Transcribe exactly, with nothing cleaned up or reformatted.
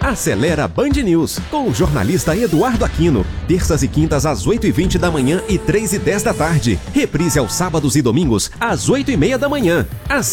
Acelera Band News, com o jornalista Eduardo Aquino. Terças e quintas às oito e vinte da manhã e três e dez da tarde. Reprise aos sábados e domingos às oito e meia da manhã.